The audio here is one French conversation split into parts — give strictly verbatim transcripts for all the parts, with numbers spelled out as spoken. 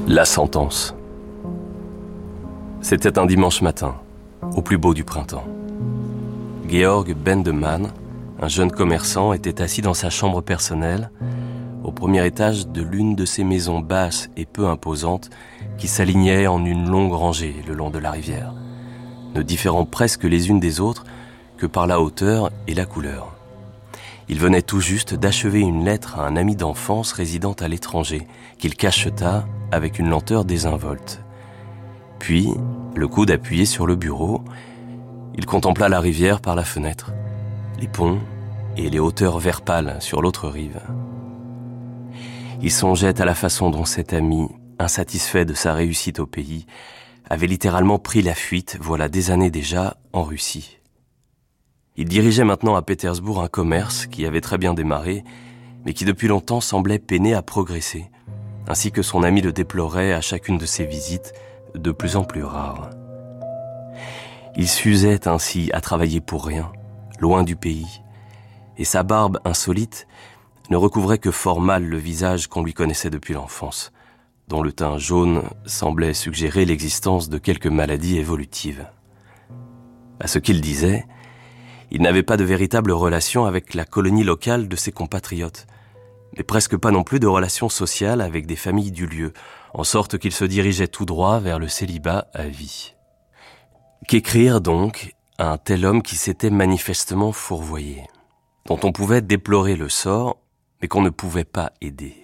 La sentence. C'était un dimanche matin, au plus beau du printemps. Georg Bendemann, un jeune commerçant, était assis dans sa chambre personnelle, au premier étage de l'une de ces maisons basses et peu imposantes qui s'alignaient en une longue rangée le long de la rivière, ne différant presque les unes des autres que par la hauteur et la couleur. Il venait tout juste d'achever une lettre à un ami d'enfance résidant à l'étranger, qu'il cacheta avec une lenteur désinvolte. Puis, le coude appuyé sur le bureau, il contempla la rivière par la fenêtre, les ponts et les hauteurs vert pâle sur l'autre rive. Il songeait à la façon dont cet ami, insatisfait de sa réussite au pays, avait littéralement pris la fuite, voilà des années déjà, en Russie. Il dirigeait maintenant à Pétersbourg un commerce qui avait très bien démarré, mais qui depuis longtemps semblait peiner à progresser, ainsi que son ami le déplorait à chacune de ses visites, de plus en plus rares. Il s'usait ainsi à travailler pour rien, loin du pays, et sa barbe insolite ne recouvrait que fort mal le visage qu'on lui connaissait depuis l'enfance, dont le teint jaune semblait suggérer l'existence de quelques maladies évolutives. À ce qu'il disait, il n'avait pas de véritable relation avec la colonie locale de ses compatriotes, mais presque pas non plus de relation sociale avec des familles du lieu, en sorte qu'il se dirigeait tout droit vers le célibat à vie. Qu'écrire donc à un tel homme qui s'était manifestement fourvoyé, dont on pouvait déplorer le sort, mais qu'on ne pouvait pas aider?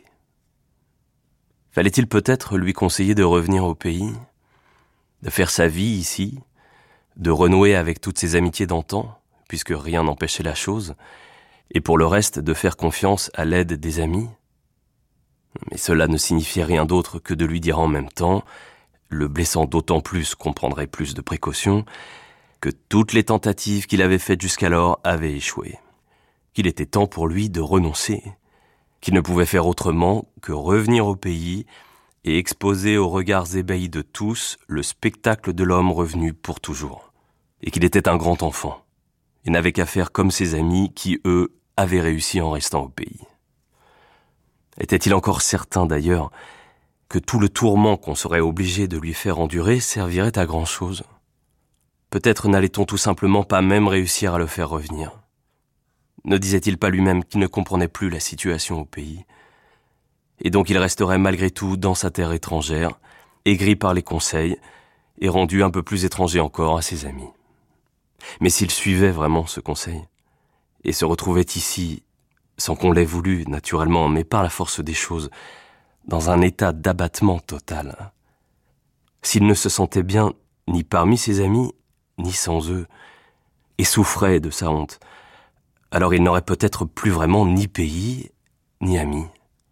Fallait-il peut-être lui conseiller de revenir au pays, de faire sa vie ici, de renouer avec toutes ses amitiés d'antan, puisque rien n'empêchait la chose, et pour le reste de faire confiance à l'aide des amis? Mais cela ne signifiait rien d'autre que de lui dire en même temps, le blessant d'autant plus qu'on prendrait plus de précautions, que toutes les tentatives qu'il avait faites jusqu'alors avaient échoué, qu'il était temps pour lui de renoncer, qu'il ne pouvait faire autrement que revenir au pays et exposer aux regards ébahis de tous le spectacle de l'homme revenu pour toujours, et qu'il était un grand enfant, et n'avait qu'à faire comme ses amis qui, eux, avaient réussi en restant au pays. Était-il encore certain, d'ailleurs, que tout le tourment qu'on serait obligé de lui faire endurer servirait à grand-chose? Peut-être n'allait-on tout simplement pas même réussir à le faire revenir. Ne disait-il pas lui-même qu'il ne comprenait plus la situation au pays, et donc il resterait malgré tout dans sa terre étrangère, aigri par les conseils, et rendu un peu plus étranger encore à ses amis? Mais s'il suivait vraiment ce conseil, et se retrouvait ici, sans qu'on l'ait voulu, naturellement, mais par la force des choses, dans un état d'abattement total, s'il ne se sentait bien ni parmi ses amis, ni sans eux, et souffrait de sa honte, alors il n'aurait peut-être plus vraiment ni pays, ni amis.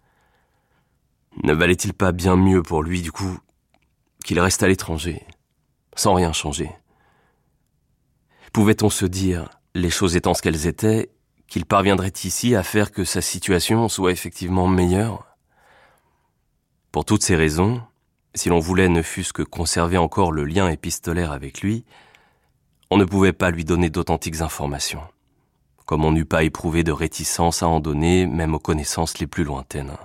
Ne valait-il pas bien mieux pour lui, du coup, qu'il reste à l'étranger, sans rien changer? Pouvait-on se dire, les choses étant ce qu'elles étaient, qu'il parviendrait ici à faire que sa situation soit effectivement meilleure? Pour toutes ces raisons, si l'on voulait ne fût-ce que conserver encore le lien épistolaire avec lui, on ne pouvait pas lui donner d'authentiques informations, comme on n'eût pas éprouvé de réticence à en donner, même aux connaissances les plus lointaines.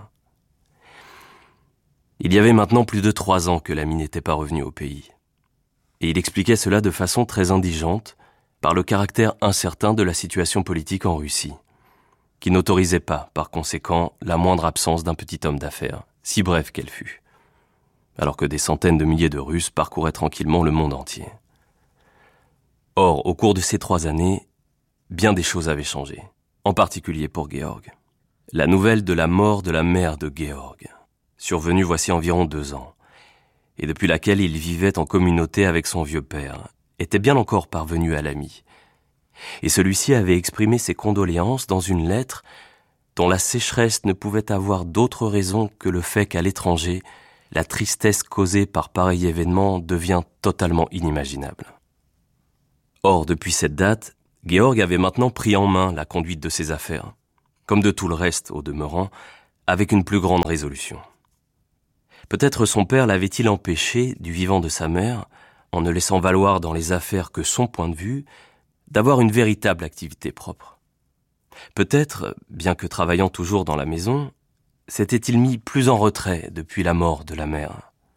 Il y avait maintenant plus de trois ans que l'ami n'était pas revenu au pays, et il expliquait cela de façon très indigente, par le caractère incertain de la situation politique en Russie, qui n'autorisait pas, par conséquent, la moindre absence d'un petit homme d'affaires, si brève qu'elle fût, alors que des centaines de milliers de Russes parcouraient tranquillement le monde entier. Or, au cours de ces trois années, bien des choses avaient changé, en particulier pour Georg. La nouvelle de la mort de la mère de Georg, survenue voici environ deux ans, et depuis laquelle il vivait en communauté avec son vieux père, était bien encore parvenu à l'ami, et celui-ci avait exprimé ses condoléances dans une lettre dont la sécheresse ne pouvait avoir d'autre raison que le fait qu'à l'étranger, la tristesse causée par pareil événement devient totalement inimaginable. Or, depuis cette date, Georg avait maintenant pris en main la conduite de ses affaires, comme de tout le reste au demeurant, avec une plus grande résolution. Peut-être son père l'avait-il empêché, du vivant de sa mère, en ne laissant valoir dans les affaires que son point de vue, d'avoir une véritable activité propre. Peut-être, bien que travaillant toujours dans la maison, s'était-il mis plus en retrait depuis la mort de la mère,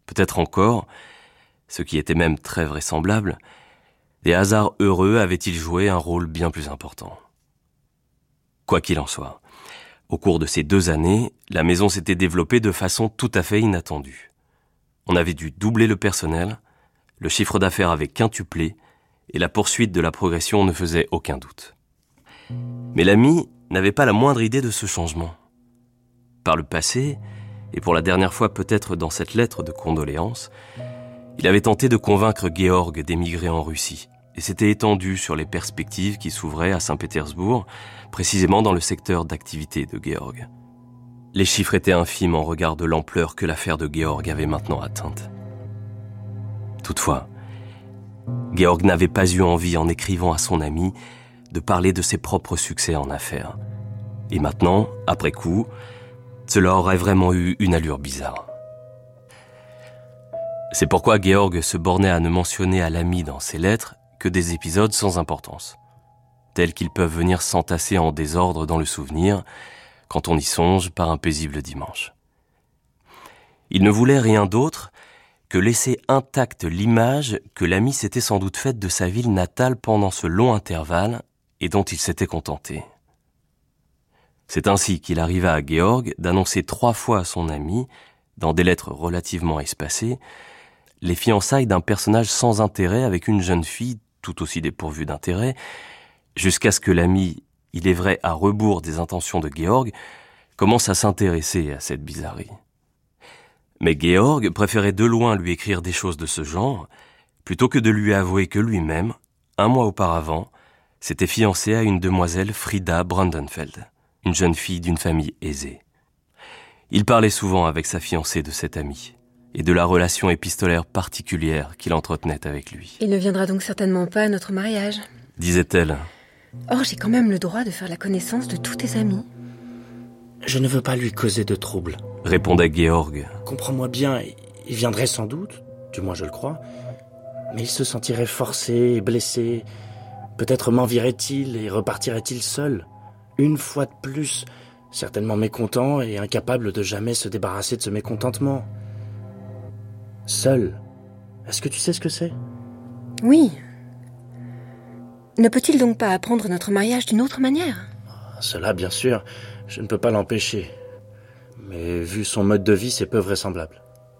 Peut-être encore, ce qui était même très vraisemblable, des hasards heureux avaient-ils joué un rôle bien plus important. Quoi qu'il en soit, au cours de ces deux années, la maison s'était développée de façon tout à fait inattendue. On avait dû doubler le personnel, le chiffre d'affaires avait quintuplé, et la poursuite de la progression ne faisait aucun doute. Mais l'ami n'avait pas la moindre idée de ce changement. Par le passé, et pour la dernière fois peut-être dans cette lettre de condoléances, il avait tenté de convaincre Georg d'émigrer en Russie, et s'était étendu sur les perspectives qui s'ouvraient à Saint-Pétersbourg, précisément dans le secteur d'activité de Georg. Les chiffres étaient infimes en regard de l'ampleur que l'affaire de Georg avait maintenant atteinte. Toutefois, Georg n'avait pas eu envie, en écrivant à son ami, de parler de ses propres succès en affaires. Et maintenant, après coup, cela aurait vraiment eu une allure bizarre. C'est pourquoi Georg se bornait à ne mentionner à l'ami dans ses lettres que des épisodes sans importance, tels qu'ils peuvent venir s'entasser en désordre dans le souvenir quand on y songe par un paisible dimanche. Il ne voulait rien d'autre que laisser intacte l'image que l'ami s'était sans doute faite de sa ville natale pendant ce long intervalle et dont il s'était contenté. C'est ainsi qu'il arriva à Georg d'annoncer trois fois à son ami, dans des lettres relativement espacées, les fiançailles d'un personnage sans intérêt avec une jeune fille tout aussi dépourvue d'intérêt, jusqu'à ce que l'ami, il est vrai à rebours des intentions de Georg, commence à s'intéresser à cette bizarrerie. Mais Georg préférait de loin lui écrire des choses de ce genre, plutôt que de lui avouer que lui-même, un mois auparavant, s'était fiancé à une demoiselle Frida Brandenfeld, une jeune fille d'une famille aisée. Il parlait souvent avec sa fiancée de cet ami, et de la relation épistolaire particulière qu'il entretenait avec lui. Il ne viendra donc certainement pas à notre mariage, disait-elle. Or, j'ai quand même le droit de faire la connaissance de tous tes amis. Je ne veux pas lui causer de troubles, répondait Georg. Comprends-moi bien, il viendrait sans doute, du moins je le crois, mais il se sentirait forcé et blessé. Peut-être m'envierait-il et repartirait-il seul, une fois de plus, certainement mécontent et incapable de jamais se débarrasser de ce mécontentement. Seul, est-ce que tu sais ce que c'est ? Oui. Ne peut-il donc pas apprendre notre mariage d'une autre manière ? Cela, bien sûr, je ne peux pas l'empêcher. Mais vu son mode de vie, c'est peu vraisemblable.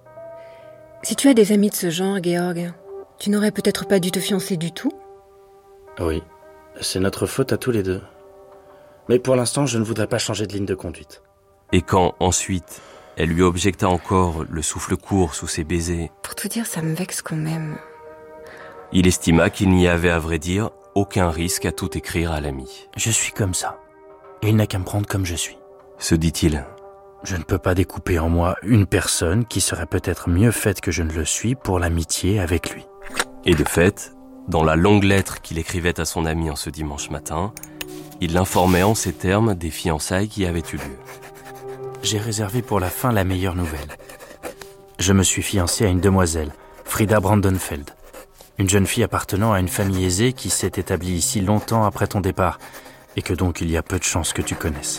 Si tu as des amis de ce genre, Georg, tu n'aurais peut-être pas dû te fiancer du tout ? Oui, c'est notre faute à tous les deux. Mais pour l'instant, je ne voudrais pas changer de ligne de conduite. Et quand, ensuite, elle lui objecta encore le souffle court sous ses baisers, pour tout dire, ça me vexe quand même. Il estima qu'il n'y avait, à vrai dire, aucun risque à tout écrire à l'ami. Je suis comme ça, et il n'a qu'à me prendre comme je suis, se dit-il. Je ne peux pas découper en moi une personne qui serait peut-être mieux faite que je ne le suis pour l'amitié avec lui. Et de fait, dans la longue lettre qu'il écrivait à son ami en ce dimanche matin, il l'informait en ces termes des fiançailles qui avaient eu lieu. J'ai réservé pour la fin la meilleure nouvelle. Je me suis fiancé à une demoiselle, Frida Brandenfeld, une jeune fille appartenant à une famille aisée qui s'est établie ici longtemps après ton départ et que donc il y a peu de chances que tu connaisses.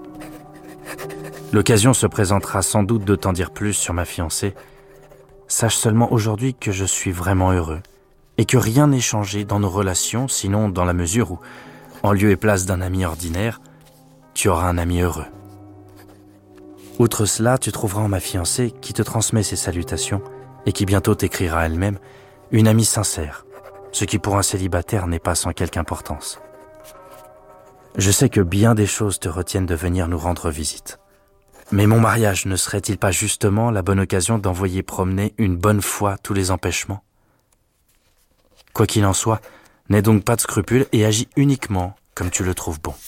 L'occasion se présentera sans doute de t'en dire plus sur ma fiancée. Sache seulement aujourd'hui que je suis vraiment heureux et que rien n'est changé dans nos relations, sinon dans la mesure où, en lieu et place d'un ami ordinaire, tu auras un ami heureux. Outre cela, tu trouveras en ma fiancée, qui te transmet ses salutations et qui bientôt t'écrira elle-même, une amie sincère, ce qui pour un célibataire n'est pas sans quelque importance. Je sais que bien des choses te retiennent de venir nous rendre visite. Mais mon mariage ne serait-il pas justement la bonne occasion d'envoyer promener une bonne fois tous les empêchements ? Quoi qu'il en soit, n'aie donc pas de scrupules et agis uniquement comme tu le trouves bon.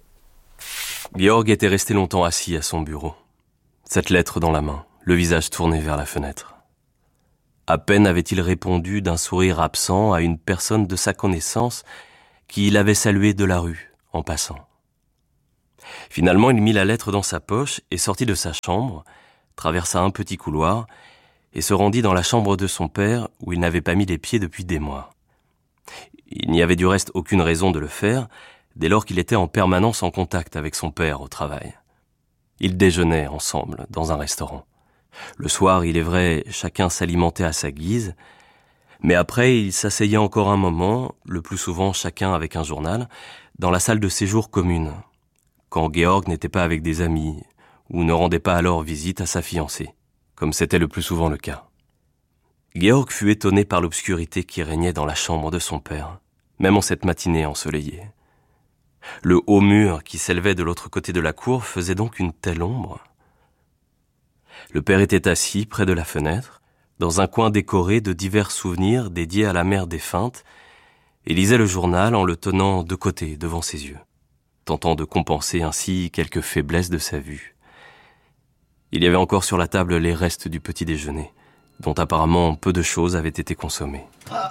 Georg était resté longtemps assis à son bureau, cette lettre dans la main, le visage tourné vers la fenêtre. À peine avait-il répondu d'un sourire absent à une personne de sa connaissance qui l'avait salué de la rue en passant. Finalement, il mit la lettre dans sa poche et sortit de sa chambre, traversa un petit couloir et se rendit dans la chambre de son père où il n'avait pas mis les pieds depuis des mois. Il n'y avait du reste aucune raison de le faire dès lors qu'il était en permanence en contact avec son père au travail. Ils déjeunaient ensemble dans un restaurant. Le soir, il est vrai, chacun s'alimentait à sa guise, mais après, ils s'asseyaient encore un moment, le plus souvent chacun avec un journal, dans la salle de séjour commune, quand Georg n'était pas avec des amis, ou ne rendait pas alors visite à sa fiancée, comme c'était le plus souvent le cas. Georg fut étonné par l'obscurité qui régnait dans la chambre de son père, même en cette matinée ensoleillée. Le haut mur qui s'élevait de l'autre côté de la cour faisait donc une telle ombre. Le père était assis près de la fenêtre, dans un coin décoré de divers souvenirs dédiés à la mère défunte, et lisait le journal en le tenant de côté devant ses yeux, tentant de compenser ainsi quelques faiblesses de sa vue. Il y avait encore sur la table les restes du petit déjeuner, dont apparemment peu de choses avaient été consommées. Ah.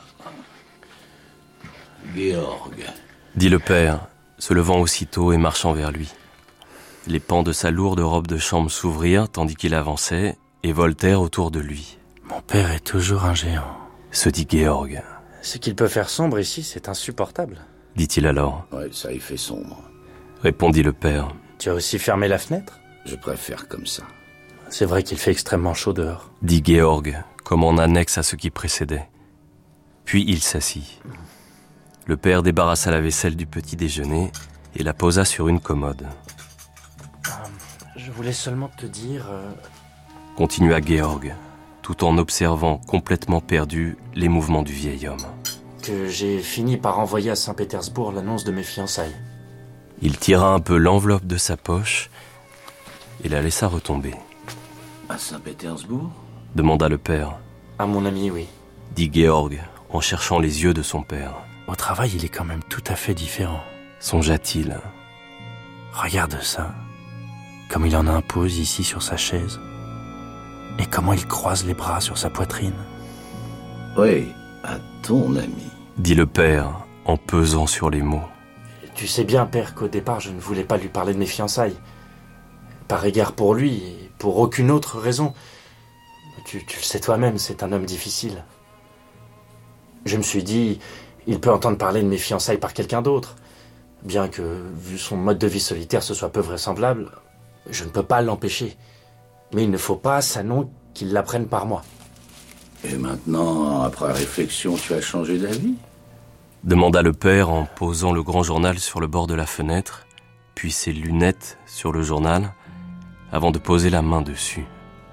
Georg, dit le père, se levant aussitôt et marchant vers lui. Les pans de sa lourde robe de chambre s'ouvrirent tandis qu'il avançait et voltèrent autour de lui. Mon père est toujours un géant, se dit Georg. Ce qu'il peut faire sombre ici, c'est insupportable, dit-il alors. Ouais, ça y fait sombre, répondit le père. Tu as aussi fermé la fenêtre? Je préfère comme ça. C'est vrai qu'il fait extrêmement chaud dehors, dit Georg, comme en annexe à ce qui précédait. Puis il s'assit. Le père débarrassa la vaisselle du petit déjeuner et la posa sur une commode. Euh, je voulais seulement te dire... Euh... continua Georg, tout en observant complètement perdu les mouvements du vieil homme. Que j'ai fini par envoyer à Saint-Pétersbourg l'annonce de mes fiançailles. Il tira un peu l'enveloppe de sa poche et la laissa retomber. À Saint-Pétersbourg ? demanda le père. À mon ami, oui. Dit Georg, en cherchant les yeux de son père. Au travail, il est quand même tout à fait différent. Songea-t-il. Regarde ça. Comme il en impose ici sur sa chaise. Et comment il croise les bras sur sa poitrine. Oui, à ton ami. Dit le père, en pesant sur les mots. Tu sais bien, père, qu'au départ, je ne voulais pas lui parler de mes fiançailles. Par égard pour lui, et pour aucune autre raison. Tu, tu le sais toi-même, c'est un homme difficile. Je me suis dit, il peut entendre parler de mes fiançailles par quelqu'un d'autre. Bien que, vu son mode de vie solitaire, ce soit peu vraisemblable, je ne peux pas l'empêcher. Mais il ne faut pas, Sanon, qu'il l'apprenne par moi. Et maintenant, après réflexion, tu as changé d'avis ? Demanda le père en posant le grand journal sur le bord de la fenêtre, puis ses lunettes sur le journal, avant de poser la main dessus.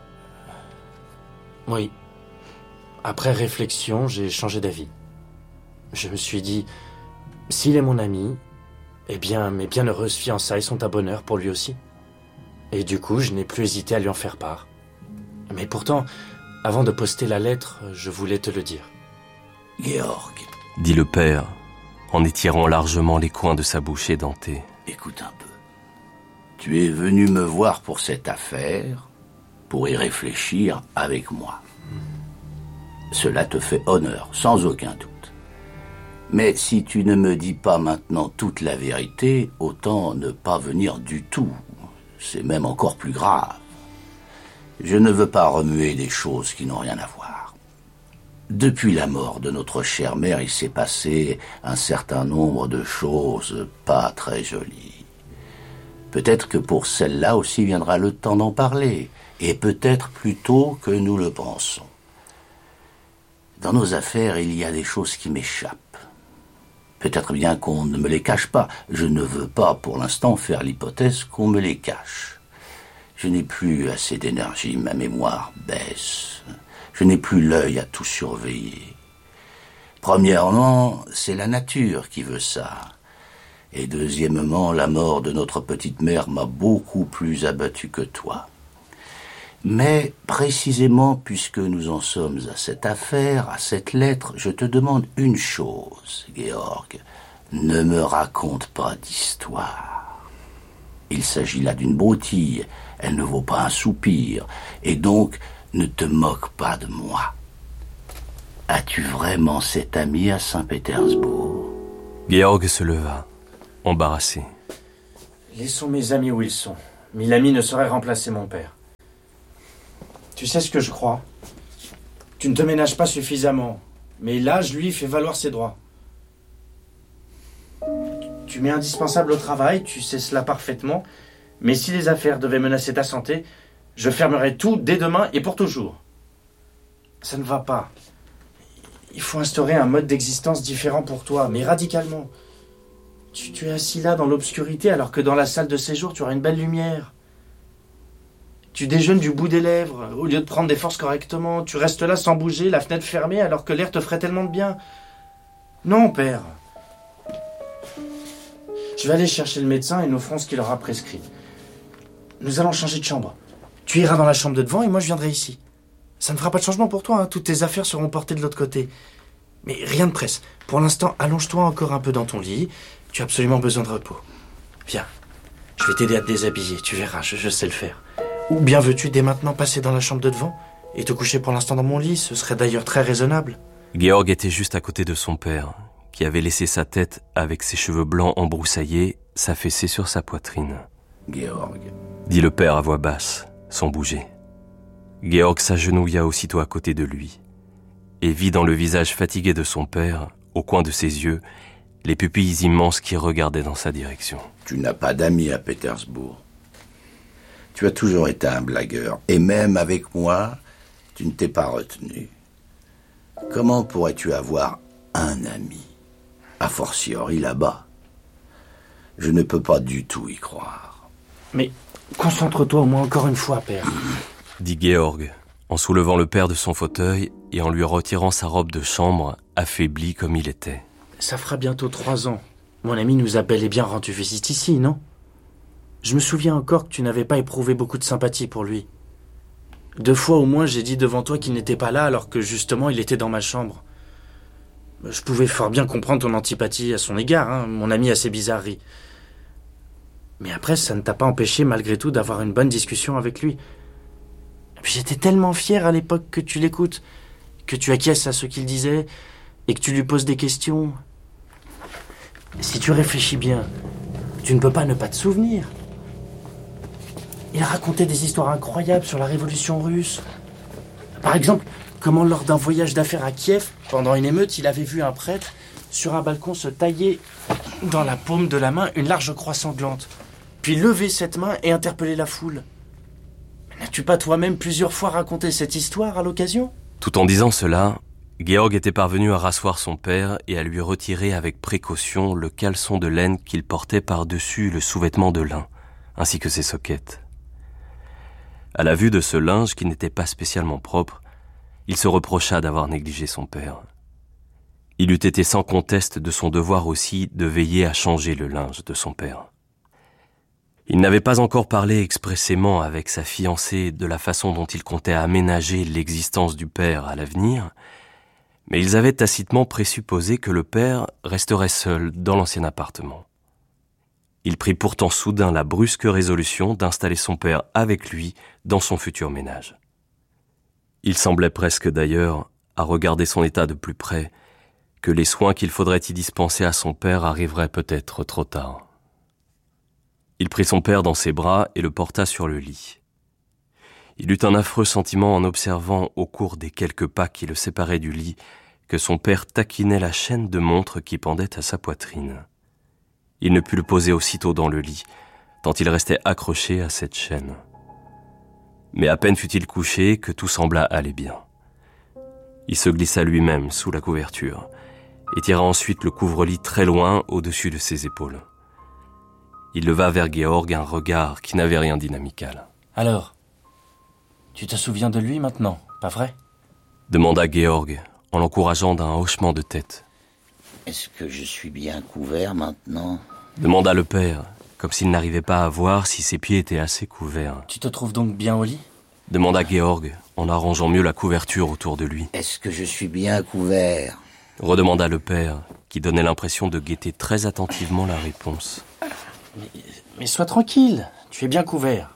Oui. Après réflexion, j'ai changé d'avis. Je me suis dit, s'il est mon ami, eh bien, mes bienheureuses fiançailles sont un bonheur pour lui aussi. Et du coup, je n'ai plus hésité à lui en faire part. Mais pourtant, avant de poster la lettre, je voulais te le dire. Georg, dit le père, en étirant largement les coins de sa bouche édentée. Écoute un peu. Tu es venu me voir pour cette affaire, pour y réfléchir avec moi. Cela te fait honneur, sans aucun doute. Mais si tu ne me dis pas maintenant toute la vérité, autant ne pas venir du tout. C'est même encore plus grave. Je ne veux pas remuer des choses qui n'ont rien à voir. Depuis la mort de notre chère mère, il s'est passé un certain nombre de choses pas très jolies. Peut-être que pour celle-là aussi viendra le temps d'en parler, et peut-être plus tôt que nous le pensons. Dans nos affaires, il y a des choses qui m'échappent. Peut-être bien qu'on ne me les cache pas. Je ne veux pas, pour l'instant, faire l'hypothèse qu'on me les cache. Je n'ai plus assez d'énergie, ma mémoire baisse. Je n'ai plus l'œil à tout surveiller. Premièrement, c'est la nature qui veut ça. Et deuxièmement, la mort de notre petite mère m'a beaucoup plus abattu que toi. Mais, précisément, puisque nous en sommes à cette affaire, à cette lettre, je te demande une chose, Georg. Ne me raconte pas d'histoire. Il s'agit là d'une broutille, elle ne vaut pas un soupir, et donc ne te moque pas de moi. As-tu vraiment cet ami à Saint-Pétersbourg ? Georg se leva, embarrassé. Laissons mes amis où ils sont. Mille amis ne sauraient remplacer mon père. Tu sais ce que je crois. Tu ne te ménages pas suffisamment, mais l'âge, lui, fait valoir ses droits. Tu m'es indispensable au travail, tu sais cela parfaitement, mais si les affaires devaient menacer ta santé, Je fermerai tout dès demain et pour toujours. Ça ne va pas. Il faut instaurer un mode d'existence différent pour toi, mais radicalement. Tu, tu es assis là dans l'obscurité alors que dans la salle de séjour, tu auras une belle lumière. Tu déjeunes du bout des lèvres, au lieu de prendre des forces correctement. Tu restes là sans bouger, la fenêtre fermée, alors que l'air te ferait tellement de bien. Non, père. Je vais aller chercher le médecin et nous ferons ce qu'il aura prescrit. Nous allons changer de chambre. Tu iras dans la chambre de devant et moi je viendrai ici. Ça ne fera pas de changement pour toi, hein. Toutes tes affaires seront portées de l'autre côté. Mais rien de presse. Pour l'instant, allonge-toi encore un peu dans ton lit. Tu as absolument besoin de repos. Viens, je vais t'aider à te déshabiller, tu verras, je, je sais le faire. Ou bien veux-tu dès maintenant passer dans la chambre de devant et te coucher pour l'instant dans mon lit? Ce serait d'ailleurs très raisonnable. Georg était juste à côté de son père, qui avait laissé sa tête avec ses cheveux blancs embroussaillés s'affaisser sur sa poitrine. Georg, dit le père à voix basse, sans bouger. Georg s'agenouilla aussitôt à côté de lui et vit dans le visage fatigué de son père, au coin de ses yeux, les pupilles immenses qui regardaient dans sa direction. Tu n'as pas d'amis à Pétersbourg. Tu as toujours été un blagueur, et même avec moi, tu ne t'es pas retenu. Comment pourrais-tu avoir un ami, a fortiori là-bas? Je ne peux pas du tout y croire. Mais concentre-toi au moins encore une fois, père. dit Georg, en soulevant le père de son fauteuil et en lui retirant sa robe de chambre, affaibli comme il était. Ça fera bientôt trois ans. Mon ami nous a bel et bien rendu visite ici, non? Je me souviens encore que tu n'avais pas éprouvé beaucoup de sympathie pour lui. Deux fois au moins, j'ai dit devant toi qu'il n'était pas là alors que justement il était dans ma chambre. Je pouvais fort bien comprendre ton antipathie à son égard, hein, mon ami a ses bizarreries. Mais après, ça ne t'a pas empêché malgré tout d'avoir une bonne discussion avec lui. Et puis j'étais tellement fier à l'époque que tu l'écoutes, que tu acquiesces à ce qu'il disait et que tu lui poses des questions. Si tu réfléchis bien, tu ne peux pas ne pas te souvenir. Il racontait des histoires incroyables sur la révolution russe. Par exemple, comment lors d'un voyage d'affaires à Kiev, pendant une émeute, il avait vu un prêtre sur un balcon se tailler dans la paume de la main une large croix sanglante, puis lever cette main et interpeller la foule. Mais n'as-tu pas toi-même plusieurs fois raconté cette histoire à l'occasion? Tout en disant cela, Georg était parvenu à rasseoir son père et à lui retirer avec précaution le caleçon de laine qu'il portait par-dessus le sous-vêtement de lin, ainsi que ses soquettes. À la vue de ce linge qui n'était pas spécialement propre, il se reprocha d'avoir négligé son père. Il eût été sans conteste de son devoir aussi de veiller à changer le linge de son père. Il n'avait pas encore parlé expressément avec sa fiancée de la façon dont il comptait aménager l'existence du père à l'avenir, mais ils avaient tacitement présupposé que le père resterait seul dans l'ancien appartement. Il prit pourtant soudain la brusque résolution d'installer son père avec lui dans son futur ménage. Il semblait presque d'ailleurs, à regarder son état de plus près, que les soins qu'il faudrait y dispenser à son père arriveraient peut-être trop tard. Il prit son père dans ses bras et le porta sur le lit. Il eut un affreux sentiment en observant, au cours des quelques pas qui le séparaient du lit, que son père taquinait la chaîne de montre qui pendait à sa poitrine. Il ne put le poser aussitôt dans le lit, tant il restait accroché à cette chaîne. Mais à peine fut-il couché que tout sembla aller bien. Il se glissa lui-même sous la couverture et tira ensuite le couvre-lit très loin au-dessus de ses épaules. Il leva vers Georg un regard qui n'avait rien d'inamical. « Alors, tu te souviens de lui maintenant, pas vrai ?» demanda Georg en l'encourageant d'un hochement de tête. « Est-ce que je suis bien couvert maintenant ?» demanda le père, comme s'il n'arrivait pas à voir si ses pieds étaient assez couverts. « Tu te trouves donc bien au lit ?» demanda Georg en arrangeant mieux la couverture autour de lui. « Est-ce que je suis bien couvert ?» redemanda le père, qui donnait l'impression de guetter très attentivement la réponse. Mais, mais sois tranquille, tu es bien couvert.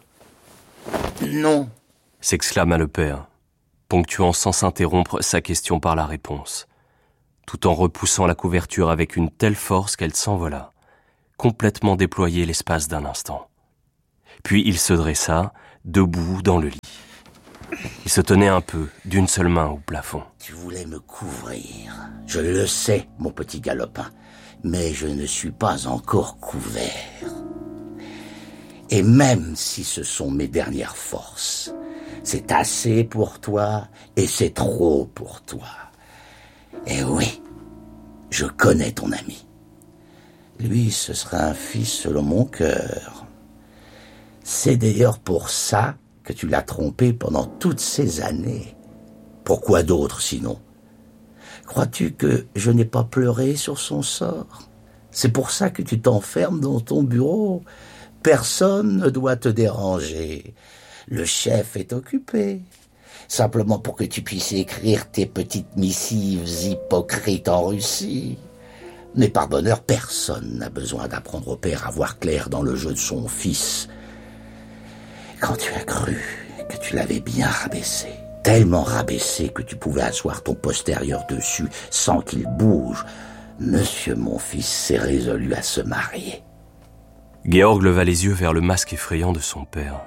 Non, s'exclama le père, ponctuant sans s'interrompre sa question par la réponse, tout en repoussant la couverture avec une telle force qu'elle s'envola, complètement déployée l'espace d'un instant. Puis il se dressa, debout dans le lit. Il se tenait un peu, d'une seule main au plafond. Tu voulais me couvrir. Je le sais, mon petit galopin, mais je ne suis pas encore couvert. Et même si ce sont mes dernières forces, c'est assez pour toi et c'est trop pour toi. Et oui, je connais ton ami. Lui, ce sera un fils selon mon cœur. C'est d'ailleurs pour ça que tu l'as trompé pendant toutes ces années. Pourquoi d'autre sinon? Crois-tu que je n'ai pas pleuré sur son sort? C'est pour ça que tu t'enfermes dans ton bureau. Personne ne doit te déranger. Le chef est occupé. Simplement pour que tu puisses écrire tes petites missives hypocrites en Russie. Mais par bonheur, personne n'a besoin d'apprendre au père à voir clair dans le jeu de son fils. Quand tu as cru que tu l'avais bien rabaissé, tellement rabaissé que tu pouvais asseoir ton postérieur dessus sans qu'il bouge, Monsieur mon fils s'est résolu à se marier. Georg leva les yeux vers le masque effrayant de son père.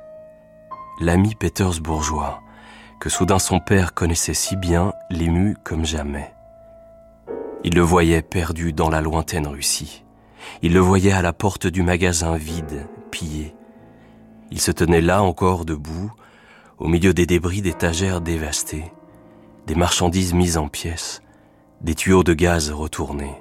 L'ami pétersbourgeois, que soudain son père connaissait si bien, l'émut comme jamais. Il le voyait perdu dans la lointaine Russie. Il le voyait à la porte du magasin vide, pillé. Il se tenait là encore debout, au milieu des débris d'étagères dévastées, des marchandises mises en pièces, des tuyaux de gaz retournés.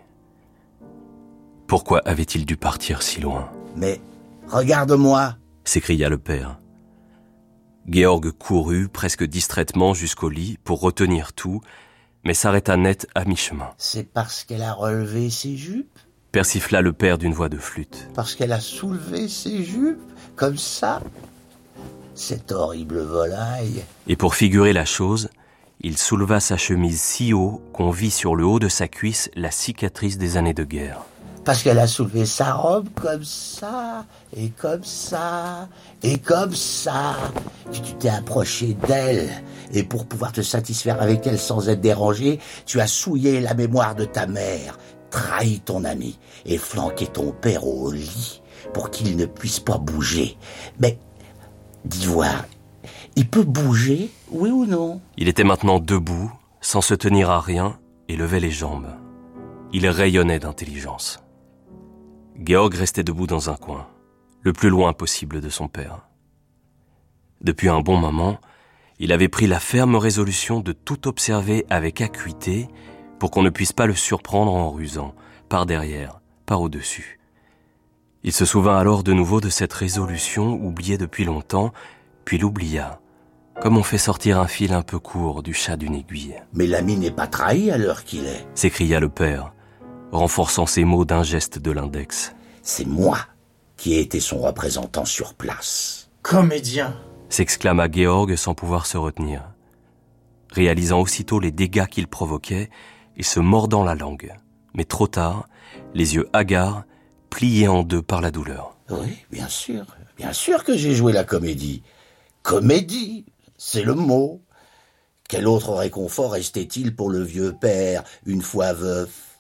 Pourquoi avait-il dû partir si loin? Mais regarde-moi, s'écria le père. Georg courut presque distraitement jusqu'au lit pour retenir tout, mais s'arrêta net à mi-chemin. C'est parce qu'elle a relevé ses jupes? Persifla le père d'une voix de flûte. Parce qu'elle a soulevé ses jupes, comme ça? Cette horrible volaille. Et pour figurer la chose, il souleva sa chemise si haut qu'on vit sur le haut de sa cuisse la cicatrice des années de guerre. Parce qu'elle a soulevé sa robe comme ça, et comme ça, et comme ça, que tu t'es approché d'elle. Et pour pouvoir te satisfaire avec elle sans être dérangé, tu as souillé la mémoire de ta mère, trahi ton ami, et flanqué ton père au lit pour qu'il ne puisse pas bouger. Mais, dis voir, il peut bouger, oui ou non? Il était maintenant debout, sans se tenir à rien, et levait les jambes. Il rayonnait d'intelligence. Georg restait debout dans un coin, le plus loin possible de son père. Depuis un bon moment, il avait pris la ferme résolution de tout observer avec acuité pour qu'on ne puisse pas le surprendre en rusant, par derrière, par au-dessus. Il se souvint alors de nouveau de cette résolution oubliée depuis longtemps, puis l'oublia, comme on fait sortir un fil un peu court du chat d'une aiguille. « Mais l'ami n'est pas trahi à l'heure qu'il est !» s'écria le père, renforçant ses mots d'un geste de l'index. « C'est moi qui ai été son représentant sur place. »« Comédien !» s'exclama Georg sans pouvoir se retenir. Réalisant aussitôt les dégâts qu'il provoquait, il se mordant la langue. Mais trop tard, les yeux hagards, pliés en deux par la douleur. « Oui, bien sûr, bien sûr que j'ai joué la comédie. Comédie, c'est le mot. Quel autre réconfort restait-il pour le vieux père, une fois veuf?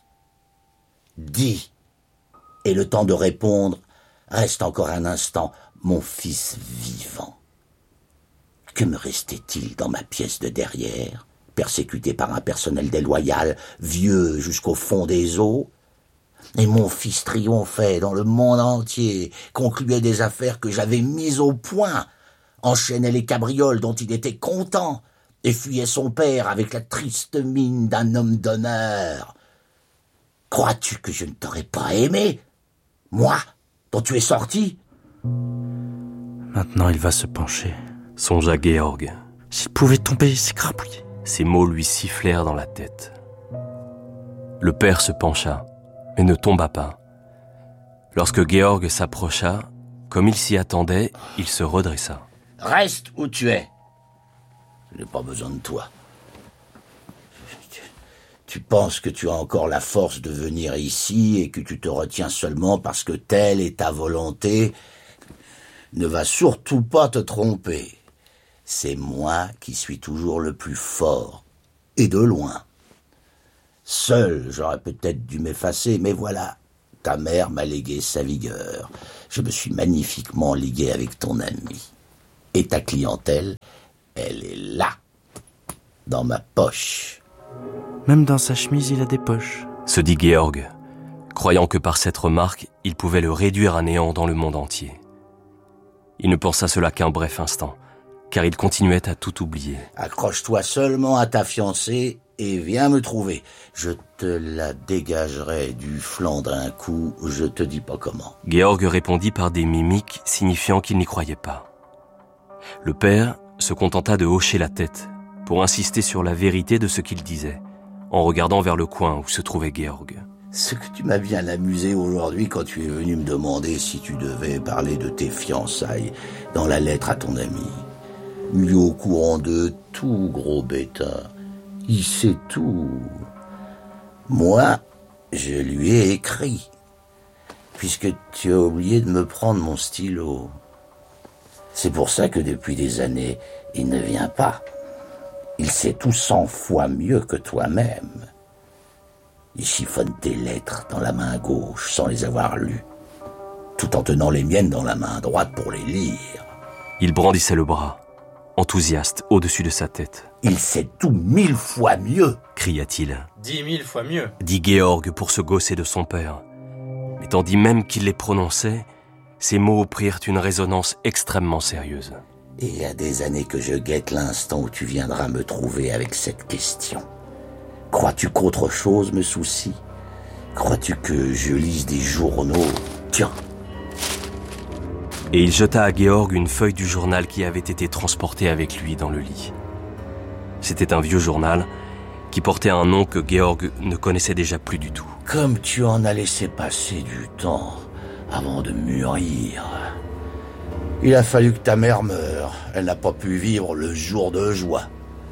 Dis, et le temps de répondre, reste encore un instant, mon fils vivant. Que me restait-il dans ma pièce de derrière, persécuté par un personnel déloyal, vieux jusqu'au fond des eaux? Et mon fils triomphait dans le monde entier, concluait des affaires que j'avais mises au point, enchaînait les cabrioles dont il était content, et fuyait son père avec la triste mine d'un homme d'honneur. Crois-tu que je ne t'aurais pas aimé, moi, dont tu es sorti? Maintenant il va se pencher, songea Georg. S'il pouvait tomber, s'écrabouiller. Ces mots lui sifflèrent dans la tête. Le père se pencha, mais ne tomba pas. Lorsque Georg s'approcha, comme il s'y attendait, il se redressa. « Reste où tu es. Je n'ai pas besoin de toi. Tu, tu penses que tu as encore la force de venir ici et que tu te retiens seulement parce que telle est ta volonté. Ne va surtout pas te tromper. C'est moi qui suis toujours le plus fort, et de loin. Seul, j'aurais peut-être dû m'effacer, mais voilà, ta mère m'a légué sa vigueur. Je me suis magnifiquement ligué avec ton ami. Et ta clientèle, elle est là, dans ma poche. » Même dans sa chemise, il a des poches, se dit Georg, croyant que par cette remarque, il pouvait le réduire à néant dans le monde entier. Il ne pensa cela qu'un bref instant, car il continuait à tout oublier. Accroche-toi seulement à ta fiancée et viens me trouver. Je te la dégagerai du flanc d'un coup, je te dis pas comment. Georg répondit par des mimiques signifiant qu'il n'y croyait pas. Le père se contenta de hocher la tête pour insister sur la vérité de ce qu'il disait, en regardant vers le coin où se trouvait Georg. Ce que tu m'as bien amusé aujourd'hui quand tu es venu me demander si tu devais parler de tes fiançailles dans la lettre à ton ami. Il est au courant de tout, gros bêta. Il sait tout. Moi, je lui ai écrit, puisque tu as oublié de me prendre mon stylo. C'est pour ça que depuis des années, il ne vient pas. Il sait tout cent fois mieux que toi-même. Il chiffonne tes lettres dans la main gauche sans les avoir lues, tout en tenant les miennes dans la main droite pour les lire. Il brandissait le bras, enthousiaste au-dessus de sa tête. « Il sait tout mille fois mieux !» cria-t-il. Dix mille fois mieux, dit Georg pour se gausser de son père. Mais tandis même qu'il les prononçait, ces mots prirent une résonance extrêmement sérieuse. « Et il y a des années que je guette l'instant où tu viendras me trouver avec cette question. Crois-tu qu'autre chose me soucie? Crois-tu que je lise des journaux? Tiens !» Et il jeta à Georg une feuille du journal qui avait été transportée avec lui dans le lit. C'était un vieux journal qui portait un nom que Georg ne connaissait déjà plus du tout. « Comme tu en as laissé passer du temps avant de mûrir. Il a fallu que ta mère meure. Elle n'a pas pu vivre le jour de joie.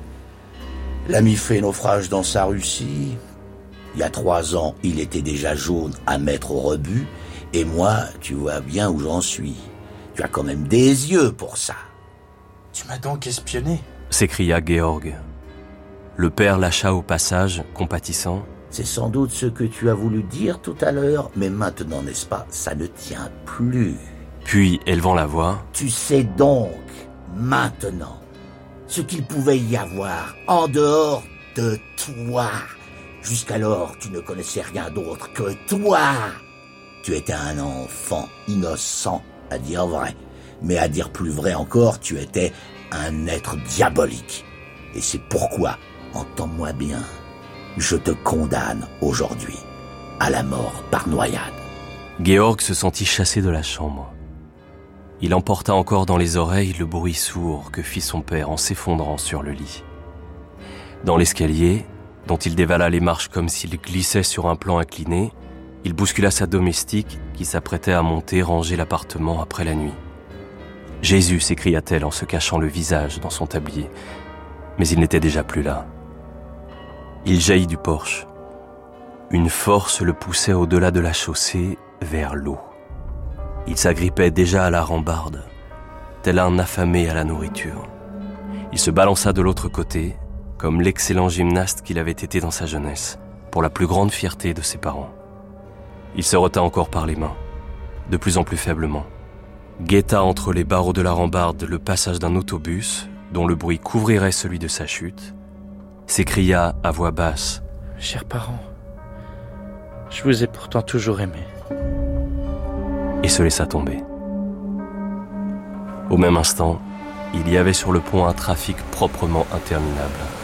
L'ami fait naufrage dans sa Russie. Il y a trois ans, il était déjà jaune à mettre au rebut. Et moi, tu vois bien où j'en suis. Tu as quand même des yeux pour ça. » Tu m'as donc espionné, s'écria Georg. Le père lâcha au passage, compatissant. « C'est sans doute ce que tu as voulu dire tout à l'heure, mais maintenant, n'est-ce pas, ça ne tient plus. » Puis, élevant la voix, « Tu sais donc, maintenant, ce qu'il pouvait y avoir en dehors de toi. Jusqu'alors, tu ne connaissais rien d'autre que toi. Tu étais un enfant innocent, à dire vrai. Mais à dire plus vrai encore, tu étais un être diabolique. Et c'est pourquoi, entends-moi bien, je te condamne aujourd'hui à la mort par noyade. » Georg se sentit chassé de la chambre. Il emporta encore dans les oreilles le bruit sourd que fit son père en s'effondrant sur le lit. Dans l'escalier, dont il dévala les marches comme s'il glissait sur un plan incliné, il bouscula sa domestique qui s'apprêtait à monter ranger l'appartement après la nuit. « Jésus !» s'écria-t-elle en se cachant le visage dans son tablier. Mais il n'était déjà plus là. Il jaillit du porche. Une force le poussait au-delà de la chaussée vers l'eau. Il s'agrippait déjà à la rambarde, tel un affamé à la nourriture. Il se balança de l'autre côté, comme l'excellent gymnaste qu'il avait été dans sa jeunesse, pour la plus grande fierté de ses parents. Il se retint encore par les mains, de plus en plus faiblement, guetta entre les barreaux de la rambarde le passage d'un autobus, dont le bruit couvrirait celui de sa chute, s'écria à voix basse : « Chers parents, je vous ai pourtant toujours aimé. » et se laissa tomber. Au même instant, il y avait sur le pont un trafic proprement interminable.